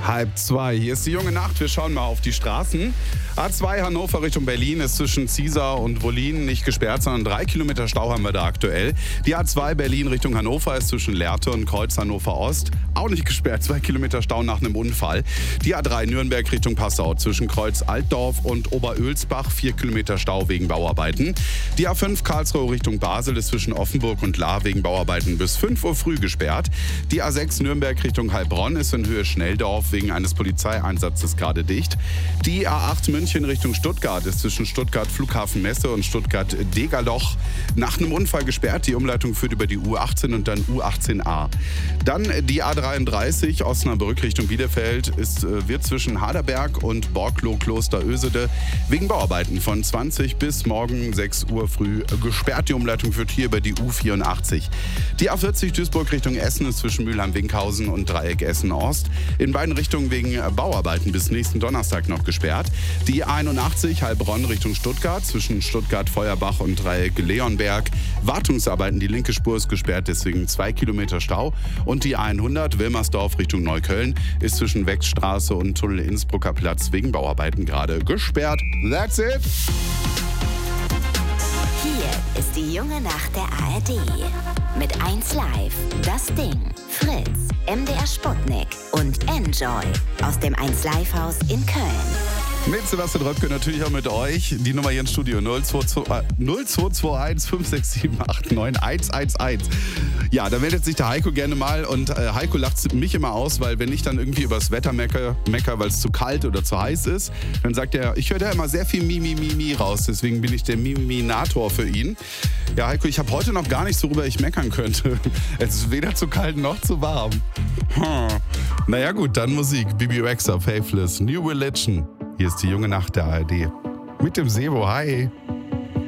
1:30. Hier ist die junge Nacht. Wir schauen mal auf die Straßen. A2 Hannover Richtung Berlin ist zwischen Ziesar und Wollin nicht gesperrt, sondern 3 Kilometer Stau haben wir da aktuell. Die A2 Berlin Richtung Hannover ist zwischen Lehrte und Kreuz Hannover Ost auch nicht gesperrt. 2 Kilometer Stau nach einem Unfall. Die A3 Nürnberg Richtung Passau zwischen Kreuz Altdorf und Oberölsbach 4 Kilometer Stau wegen Bauarbeiten. Die A5 Karlsruhe Richtung Basel ist zwischen Offenburg und Lahr wegen Bauarbeiten bis 5 Uhr früh gesperrt. Die A6 Nürnberg Richtung Heilbronn ist in Höhe Schnelldorf wegen eines Polizeieinsatzes gerade dicht. Die A8 München Richtung Stuttgart ist zwischen Stuttgart Flughafen Messe und Stuttgart Degerloch nach einem Unfall gesperrt. Die Umleitung führt über die U18 und dann U18a. Dann die A33 Osnabrück Richtung Bielefeld wird zwischen Haderberg und Borkloh Kloster Ösede wegen Bauarbeiten von 20 bis morgen 6 Uhr früh gesperrt. Die Umleitung führt hier über die U84. Die A40 Duisburg Richtung Essen ist zwischen Mülheim-Winkhausen und Dreieck Essen-Ost in beiden Richtungen wegen Bauarbeiten bis nächsten Donnerstag noch gesperrt. Die A81 Heilbronn Richtung Stuttgart zwischen Stuttgart-Feuerbach und Dreieck Leonberg. Wartungsarbeiten, die linke Spur ist gesperrt, deswegen 2 Kilometer Stau. Und die A100 Wilmersdorf Richtung Neukölln ist zwischen Wechsstraße und Tunnel Innsbrucker Platz wegen Bauarbeiten gerade gesperrt. That's it! Hier ist die junge Nacht der ARD. Mit 1Live, Das Ding, Fritz, MDR Sputnik und Enjoy aus dem 1Live-Haus in Köln. Mit Sebastian Röpke natürlich auch mit euch. Die Nummer hier im Studio 0221 567 89 111. Ja, da meldet sich der Heiko gerne mal und Heiko lacht mich immer aus, weil wenn ich dann irgendwie über das Wetter mecker, weil es zu kalt oder zu heiß ist, dann sagt er, ich höre da immer sehr viel Mi raus, deswegen bin ich der Miminator für ihn. Ja, Heiko, ich habe heute noch gar nichts, worüber ich meckern könnte. Es ist weder zu kalt noch zu warm. Naja gut, dann Musik. Bibi Rexha, Faithless, New Religion. Hier ist die junge Nacht der ARD. Mit dem Sebo, hi.